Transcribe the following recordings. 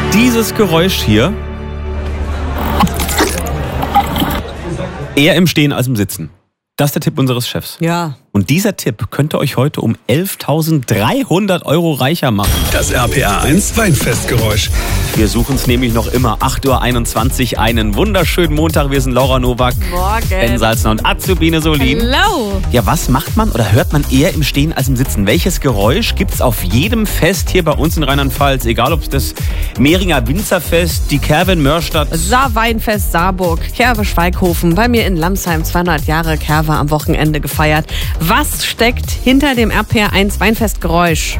dieses Geräusch hier eher im Stehen als im Sitzen. Das ist der Tipp unseres Chefs. Ja. Und dieser Tipp könnte euch heute um 11.300 € reicher machen. Das RPR 1 Weinfestgeräusch. Wir suchen es nämlich noch immer. 8.21 Uhr, einen wunderschönen Montag. Wir sind Laura Nowak, Ben Salzner und Azubine Solin. Hello. Ja, was macht man oder hört man eher im Stehen als im Sitzen? Welches Geräusch gibt es auf jedem Fest hier bei uns in Rheinland-Pfalz? Egal, ob es das Mehringer Winzerfest, die Kerwen-Mörstadt... Saar-Weinfest Saarburg, Kerwe-Schweighofen, bei mir in Lamsheim 200 Jahre Kerwe am Wochenende gefeiert. Was steckt hinter dem RPR 1 Weinfestgeräusch?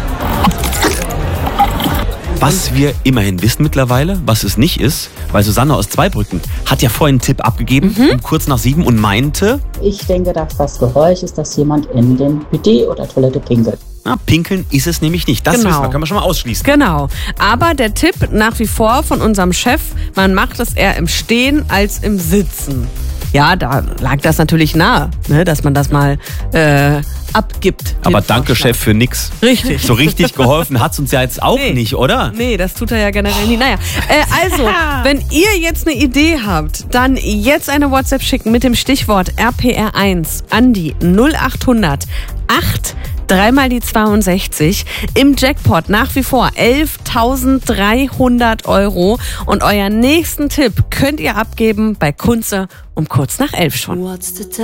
Was wir immerhin wissen mittlerweile, was es nicht ist, weil Susanne aus Zweibrücken hat ja vorhin einen Tipp abgegeben, um kurz nach 7 und meinte... Ich denke, dass das Geräusch ist, dass jemand in den Bidet oder Toilette pinkelt. Na, pinkeln ist es nämlich nicht. Das Genau. wissen wir, können wir schon mal ausschließen. Genau. Aber der Tipp nach wie vor von unserem Chef, man macht es eher im Stehen als im Sitzen. Ja, da lag das natürlich nahe, ne, dass man das mal abgibt. Aber danke, Chef, für nix. Richtig. So richtig geholfen hat's uns ja jetzt auch nicht, oder? Nee, das tut er ja generell nie. Naja, also, wenn ihr jetzt eine Idee habt, dann jetzt eine WhatsApp schicken mit dem Stichwort RPR1 an die 0800 8 3 mal die 62. Im Jackpot nach wie vor 11.300 €. Und euren nächsten Tipp könnt ihr abgeben bei Kunze um kurz nach 11 schon.